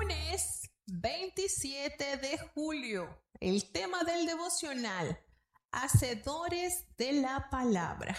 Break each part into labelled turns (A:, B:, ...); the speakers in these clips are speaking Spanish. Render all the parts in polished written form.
A: Lunes 27 de julio, el tema del devocional, hacedores de la palabra.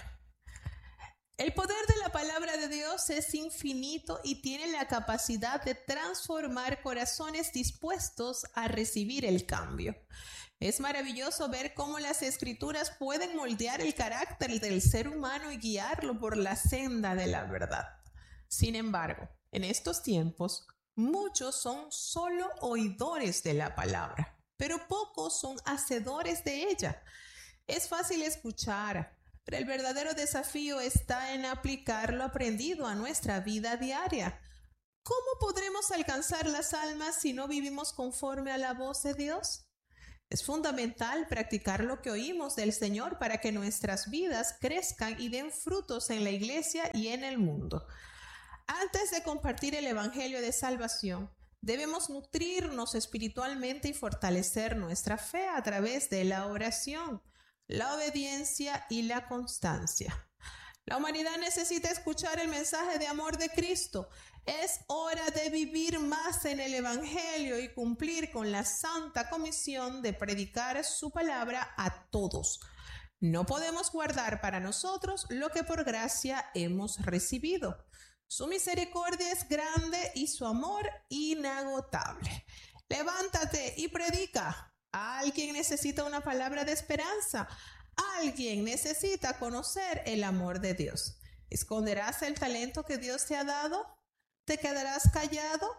A: El poder de la palabra de Dios es infinito y tiene la capacidad de transformar corazones dispuestos a recibir el cambio. Es maravilloso ver cómo las escrituras pueden moldear el carácter del ser humano y guiarlo por la senda de la verdad. Sin embargo, en estos tiempos, muchos son solo oidores de la palabra, pero pocos son hacedores de ella. Es fácil escuchar, pero el verdadero desafío está en aplicar lo aprendido a nuestra vida diaria. ¿Cómo podremos alcanzar las almas si no vivimos conforme a la voz de Dios? Es fundamental practicar lo que oímos del Señor para que nuestras vidas crezcan y den frutos en la iglesia y en el mundo. Antes de compartir el Evangelio de salvación, debemos nutrirnos espiritualmente y fortalecer nuestra fe a través de la oración, la obediencia y la constancia. La humanidad necesita escuchar el mensaje de amor de Cristo. Es hora de vivir más en el Evangelio y cumplir con la santa comisión de predicar su palabra a todos. No podemos guardar para nosotros lo que por gracia hemos recibido. Su misericordia es grande y su amor inagotable. Levántate y predica. Alguien necesita una palabra de esperanza. Alguien necesita conocer el amor de Dios. ¿Esconderás el talento que Dios te ha dado? ¿Te quedarás callado?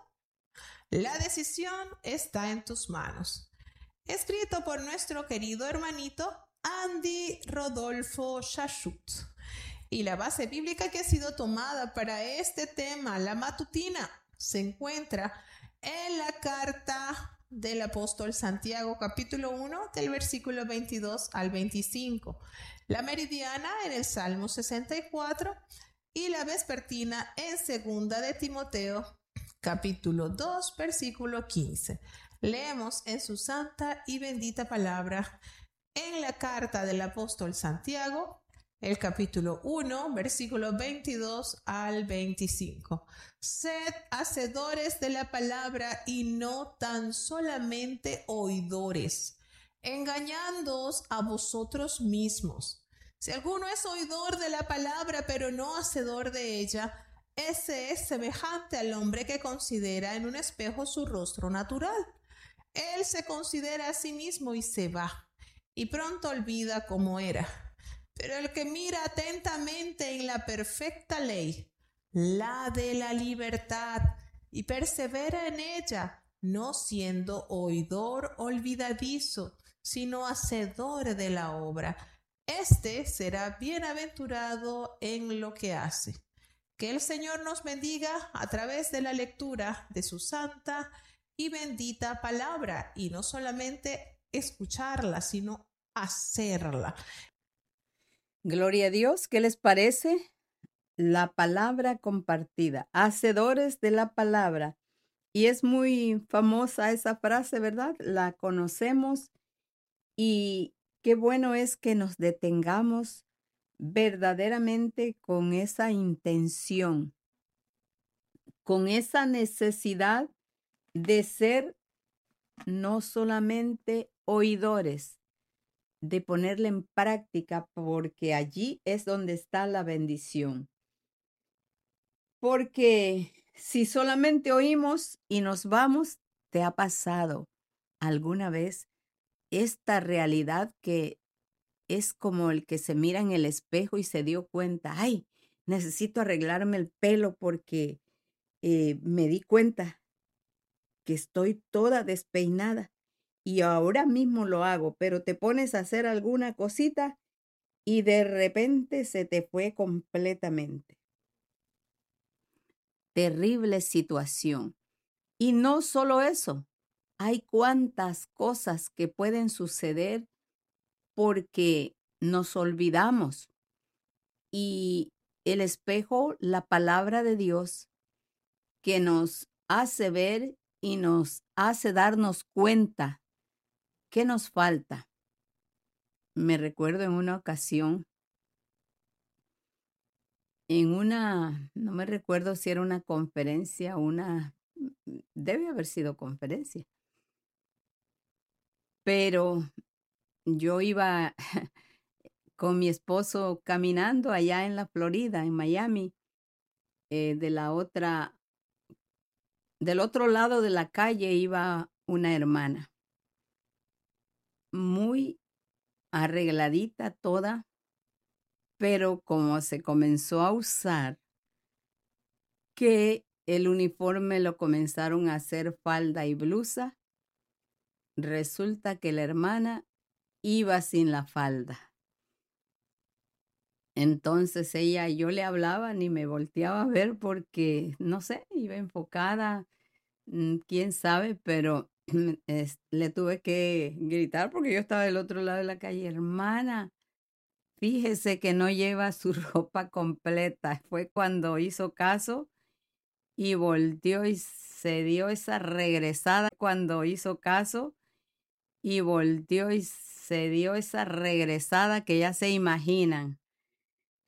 A: La decisión está en tus manos. Escrito por nuestro querido hermanito Andy Rodolfo Shashut. Y la base bíblica que ha sido tomada para este tema, la matutina, se encuentra en la carta del apóstol Santiago, capítulo 1, del versículo 22 al 25. La meridiana en el Salmo 64 y la vespertina en segunda de Timoteo, capítulo 2, versículo 15. Leemos en su santa y bendita palabra en la carta del apóstol Santiago, el capítulo 1, versículos 22 al 25. Sed hacedores de la palabra y no tan solamente oidores, engañándoos a vosotros mismos. Si alguno es oidor de la palabra, pero no hacedor de ella, ese es semejante al hombre que considera en un espejo su rostro natural. Él se considera a sí mismo y se va, y pronto olvida cómo era. Pero el que mira atentamente en la perfecta ley, la de la libertad, y persevera en ella, no siendo oidor olvidadizo, sino hacedor de la obra, este será bienaventurado en lo que hace. Que el Señor nos bendiga a través de la lectura de su santa y bendita palabra, y no solamente escucharla, sino hacerla.
B: Gloria a Dios. ¿Qué les parece? La palabra compartida, hacedores de la palabra. Y es muy famosa esa frase, ¿verdad? La conocemos y qué bueno es que nos detengamos verdaderamente con esa intención, con esa necesidad de ser no solamente oidores, de ponerla en práctica, porque allí es donde está la bendición. Porque si solamente oímos y nos vamos, ¿te ha pasado alguna vez esta realidad que es como el que se mira en el espejo y se dio cuenta, ay, necesito arreglarme el pelo porque me di cuenta que estoy toda despeinada y ahora mismo lo hago, pero te pones a hacer alguna cosita y de repente se te fue completamente? Terrible situación. Y no solo eso, hay cuantas cosas que pueden suceder porque nos olvidamos. Y el espejo, la palabra de Dios, que nos hace ver y nos hace darnos cuenta qué nos falta. Me recuerdo en una ocasión, no me recuerdo si era una conferencia, debe haber sido conferencia. Pero yo iba con mi esposo caminando allá en la Florida, en Miami, del otro lado de la calle iba una hermana, muy arregladita toda, pero como se comenzó a usar que el uniforme lo comenzaron a hacer falda y blusa, resulta que la hermana iba sin la falda. Entonces yo le hablaba, ni me volteaba a ver porque, no sé, iba enfocada, quién sabe, pero le tuve que gritar porque yo estaba del otro lado de la calle. Hermana, fíjese que no lleva su ropa completa. Fue cuando hizo caso y volteó y se dio esa regresada cuando hizo caso y volteó y se dio esa regresada que ya se imaginan.